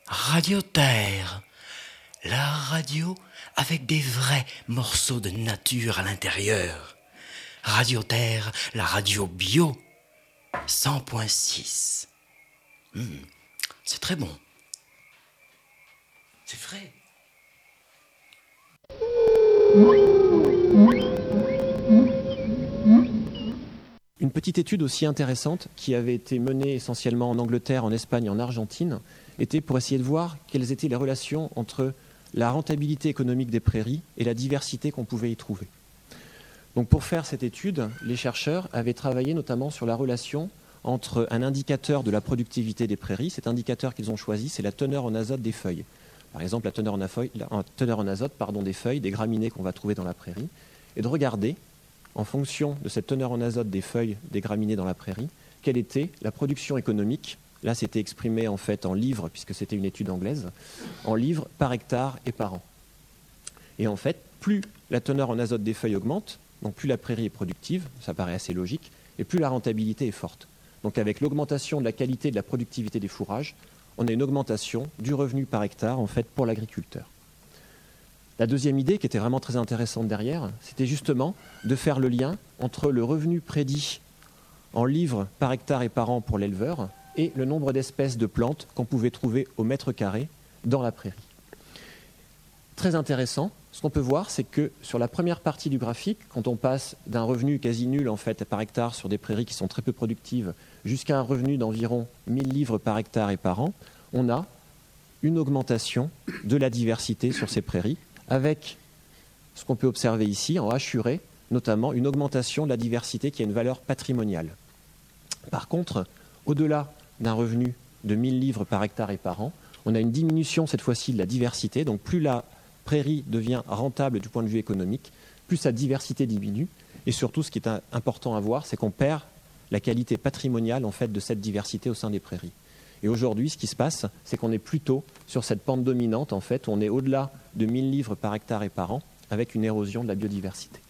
Radio Terre, la radio avec des vrais morceaux de nature à l'intérieur. Radio Terre, la radio bio, 100.6. C'est très bon. C'est frais. Une petite étude aussi intéressante qui avait été menée essentiellement en Angleterre, en Espagne et en Argentine était pour essayer de voir quelles étaient les relations entre la rentabilité économique des prairies et la diversité qu'on pouvait y trouver. Donc pour faire cette étude, les chercheurs avaient travaillé notamment sur la relation entre un indicateur de la productivité des prairies. Cet indicateur qu'ils ont choisi, c'est la teneur en azote des feuilles. Par exemple, la teneur en azote des feuilles, des graminées qu'on va trouver dans la prairie, et de regarder, en fonction de cette teneur en azote des feuilles des graminées dans la prairie, quelle était la production économique. Là, c'était exprimé en fait en livres, puisque c'était une étude anglaise, en livres par hectare et par an. Et en fait, plus la teneur en azote des feuilles augmente, donc plus la prairie est productive, ça paraît assez logique, et plus la rentabilité est forte. Donc avec l'augmentation de la qualité et de la productivité des fourrages, on a une augmentation du revenu par hectare en fait pour l'agriculteur. La deuxième idée, qui était vraiment très intéressante derrière, c'était justement de faire le lien entre le revenu prédit en livres par hectare et par an pour l'éleveur et le nombre d'espèces de plantes qu'on pouvait trouver au mètre carré dans la prairie. Très intéressant, ce qu'on peut voir, c'est que sur la première partie du graphique, quand on passe d'un revenu quasi nul en fait, par hectare sur des prairies qui sont très peu productives, jusqu'à un revenu d'environ 1000 livres par hectare et par an, on a une augmentation de la diversité sur ces prairies, avec ce qu'on peut observer ici, en hachuré, notamment une augmentation de la diversité qui a une valeur patrimoniale. Par contre, au-delà d'un revenu de 1000 livres par hectare et par an, on a une diminution cette fois-ci de la diversité, donc plus la prairie devient rentable du point de vue économique, plus sa diversité diminue, et surtout ce qui est important à voir, c'est qu'on perd la qualité patrimoniale en fait, de cette diversité au sein des prairies. Et aujourd'hui, ce qui se passe, c'est qu'on est plutôt sur cette pente dominante, en fait, où on est au-delà de 1000 livres par hectare et par an, avec une érosion de la biodiversité.